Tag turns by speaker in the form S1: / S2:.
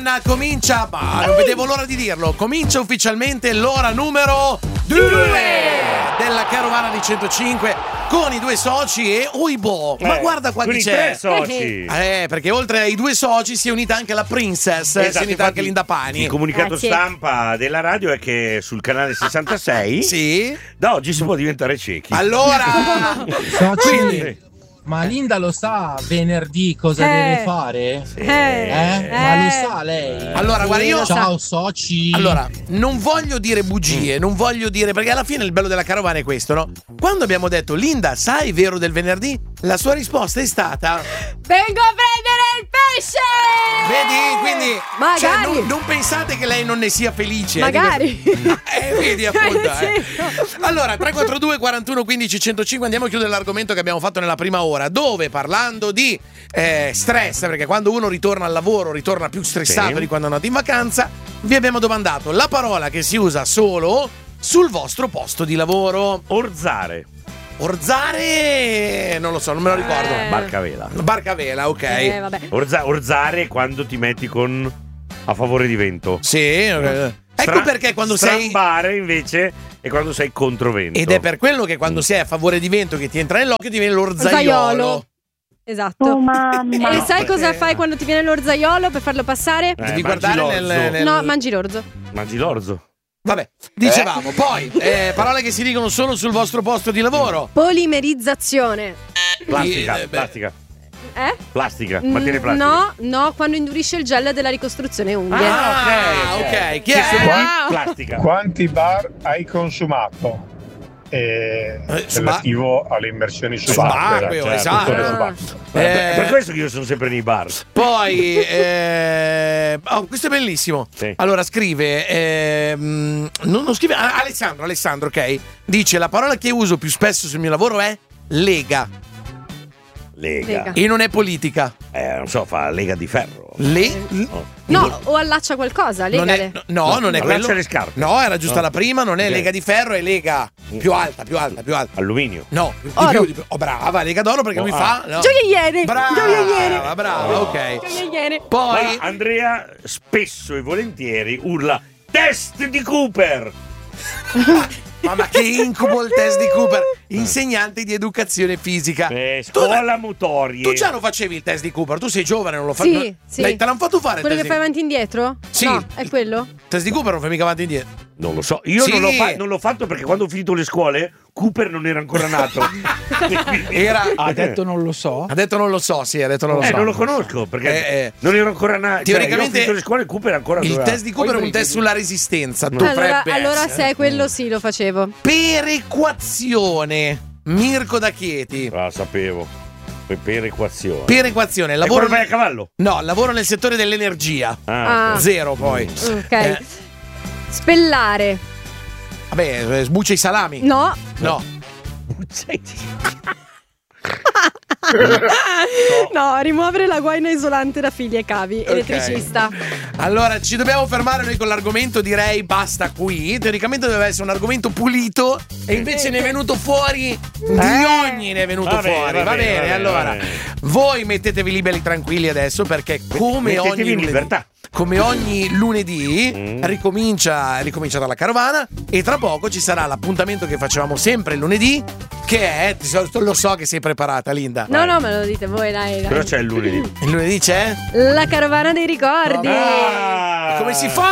S1: Carovana comincia, ma non vedevo l'ora di dirlo, comincia ufficialmente l'ora numero 2 della Carovana di 105 con i 2 soci e Uibo. Ma guarda quanti c'è.
S2: 3 soci.
S1: Perché oltre ai 2 soci si è unita anche la Princess, si è unita anche Linda Pani.
S2: Il comunicato stampa della radio è che sul canale 66
S1: sì,
S2: da oggi si può diventare ciechi.
S1: Allora,
S3: soci, ma Linda lo sa venerdì cosa deve fare?
S2: Sì.
S3: Ma lo sa lei?
S1: Allora, guarda, io
S3: ciao soci.
S1: Allora, non voglio dire bugie, non voglio dire, perché alla fine il bello della carovana è questo, no? Quando abbiamo detto Linda, sai vero del venerdì? La sua risposta è stata:
S4: vengo a prendere il pesce!
S1: Vedi? Quindi
S4: magari
S1: non pensate che lei non ne sia felice.
S4: Magari
S1: vedi appunto. Allora, 342 41 15 105, andiamo a chiudere l'argomento che abbiamo fatto nella prima ora, dove parlando di stress, perché quando uno ritorna al lavoro ritorna più stressato di quando è andato in vacanza, vi abbiamo domandato la parola che si usa solo sul vostro posto di lavoro.
S2: Orzare.
S1: Orzare, non lo so, non me lo ricordo.
S2: Barcavela.
S1: Barcavela, ok.
S4: Vabbè.
S2: Orzare quando ti metti con a favore di vento.
S1: Sì, ecco perché quando sei
S2: strambare invece è quando sei contro vento.
S1: Ed è per quello che quando sei a favore di vento che ti entra nell'occhio ti viene l'orzaiolo.
S4: Esatto. E sai cosa fai quando ti viene l'orzaiolo per farlo passare?
S1: Devi guardare nel...
S4: No, mangi l'orzo.
S2: Mangi l'orzo.
S1: Vabbè, dicevamo, poi parole che si dicono solo sul vostro posto di lavoro.
S4: Polimerizzazione.
S2: Plastica.
S4: Plastica,
S2: materia plastica.
S4: No, quando indurisce il gel della ricostruzione unghie.
S1: Ok. Chi è?
S2: Plastica.
S5: Quanti bar hai consumato? Relativo alle immersioni subacquee.
S1: Esatto.
S2: È per questo che io sono sempre nei bar.
S1: Poi questo è bellissimo.
S2: Sì.
S1: Allora scrive non scrive Alessandro, ok? Dice: la parola che uso più spesso sul mio lavoro è lega. E non è politica.
S2: Non so, fa lega di ferro.
S4: No, o allaccia qualcosa, legale.
S1: Non è quello.
S2: Allaccia le scarpe.
S1: No, era giusta la prima, non è lega di ferro, è lega più alta.
S2: Alluminio.
S1: No, di più. Oh, brava, lega d'oro perché lui fa
S4: gioielliere.
S1: Brava, ok.
S4: Gioielliere.
S1: Poi
S2: Andrea spesso e volentieri urla test di Cooper.
S1: Ma che incubo il test di Cooper. Insegnante di educazione fisica.
S2: Scuola motorie.
S1: Tu già lo facevi il test di Cooper? Tu sei giovane, non lo fai?
S4: Sì.
S1: Te l'hanno fatto fare
S4: quello
S1: il
S4: che
S1: test
S4: fai avanti e indietro?
S1: Sì.
S4: No, è quello?
S1: Il test di Cooper non fai mica avanti e indietro.
S2: Non lo so, io non l'ho fatto perché quando ho finito le scuole Cooper non era ancora nato.
S3: Ha detto non lo so.
S1: Ha detto non lo so, sì, ha detto non lo so.
S2: Non lo conosco perché non ero ancora nato.
S1: Teoricamente
S2: io ho finito le scuole, Cooper ancora
S1: il test di Cooper è un test sulla resistenza.
S4: Allora se è quello sì, lo facevo.
S1: Perequazione. Mirko da Chieti.
S2: La sapevo. Perequazione.
S1: Perequazione.
S2: Lavoro vai a cavallo?
S1: No, lavoro nel settore dell'energia. Zero poi.
S4: Ok. Spellare.
S1: Vabbè, sbuccia i salami.
S4: No. No, rimuovere la guaina isolante da figli e cavi. Elettricista.
S1: Allora ci dobbiamo fermare noi con l'argomento, direi basta qui. Teoricamente doveva essere un argomento pulito e invece ne è venuto fuori di ogni, ne è venuto fuori. Va bene, allora voi mettetevi liberi tranquilli adesso perché come ogni lunedì ricomincia dalla carovana e tra poco ci sarà l'appuntamento che facevamo sempre il lunedì, che è, lo so che sei preparata, Linda.
S4: No, me lo dite voi, dai.
S2: Però c'è il lunedì.
S1: Il lunedì c'è?
S4: La carovana dei ricordi.
S1: Come si fa?